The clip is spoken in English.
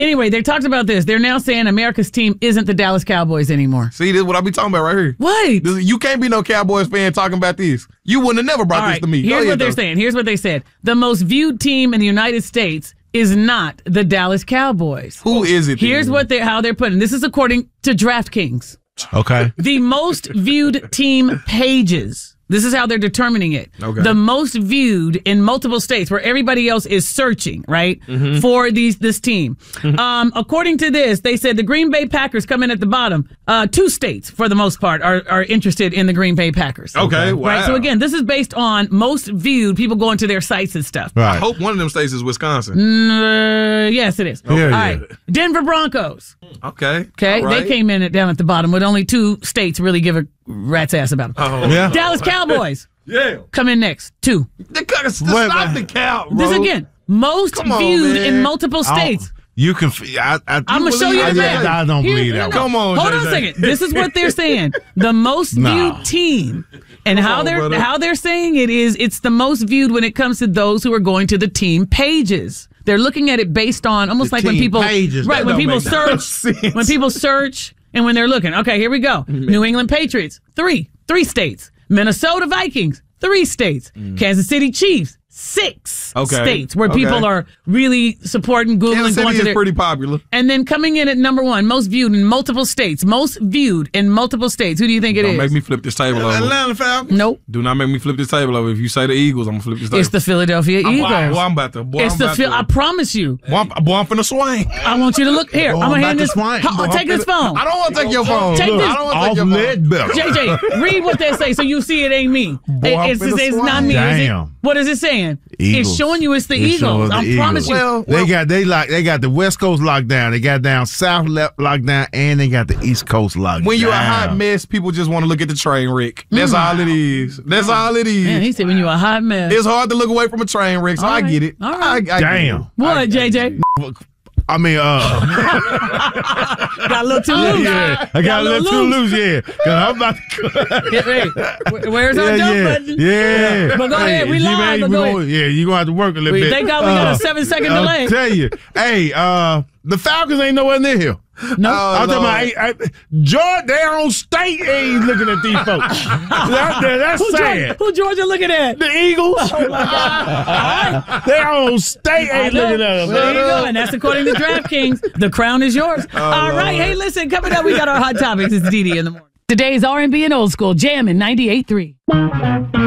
Anyway, they talked about this. They're now saying America's team isn't the Dallas Cowboys anymore. See, this is what I be talking about right here. What? You can't be no Cowboys fan talking about this. You wouldn't have never brought this to me. Here's what they're saying. Here's what they said. The most viewed team in the United States is not the Dallas Cowboys. Who is it? Here's how they're putting. This is according to DraftKings. Okay. The most viewed team pages. This is how they're determining it. Okay. The most viewed in multiple states where everybody else is searching, right, for this team. According to this, they said the Green Bay Packers come in at the bottom. 2 states, for the most part, are interested in the Green Bay Packers. Okay, wow. Right, so again, this is based on most viewed, people going to their sites and stuff. Right. I hope one of them states is Wisconsin. Yes, it is. Okay. All right. Denver Broncos. Okay. Okay, All right. they came in down at the bottom with only 2 states really give a rat's ass about them. Oh. Yeah. Dallas Cowboys Yeah. come in next. 2. Stop the count, bro. This again, most Come on, viewed man. in multiple states. You can. I'm gonna show you the map. I don't believe that. Come on, Hold on a JJ. second. This is what they're saying. The most viewed team, and how they're saying it is, it's the most viewed when it comes to those who are going to the team pages. They're looking at it based on almost The like when team people pages. right That when don't people make no search when people search and when they're looking. Okay, here we go. New England Patriots, 3 states. Minnesota Vikings, 3 states. Kansas City Chiefs, 6 states where people are really supporting Google Kansas and going City to is pretty popular. And then coming in at number 1, most viewed in multiple states. Most viewed in multiple states. Who do you think it Don't is? make me flip this table over. Atlanta Falcons. Nope. Do not make me flip this table over. If you say the Eagles, I'm gonna flip this table. It's the Philadelphia Eagles. Boy, I'm about to. Boy, It's the I promise you. Boy, I'm finna swing. I want you to look here. Boy, I'm I'm gonna about hand to this. swing. Take this phone. I don't want to take your phone. Take this I don't want to Off take your phone. lead belt. JJ, read what they say so you see it ain't me. I'm It's finna not me. swing. Is it? Damn. What is it saying? Eagles. It's showing you it's the It's showing Eagles. the I Eagles. promise you. Well, They got the West Coast locked down. They got down South locked down, and they got the East Coast locked down. When you're a hot mess, people just want to look at the train wreck. That's all it is. That's all it is. Man, he said when you a hot mess. It's hard to look away from a train wreck, so All I right. get it. All right. I get it. Damn. What, JJ? I mean, Got a little too loose. yeah, I got a little too loose, yeah. Cause I'm about to. Hey, where's our jump button? Yeah. But go ahead, we G, live, man, but we go gonna- ahead. Yeah, you're gonna have to work a little bit. Thank God we got a 7-second delay. I'll tell you. Hey, the Falcons ain't nowhere near here. No. I'm talking about Georgia, their own state ain't looking at these folks. That's sad. Who Georgia looking at? The Eagles. Oh my God. Their own state ain't looking at them. Well, there you go. And that's according to DraftKings. The crown is yours. All right. Hey, listen, coming up, we got our hot topics. It's Dee Dee in the morning. Today's R&B and old school jam in 98.3.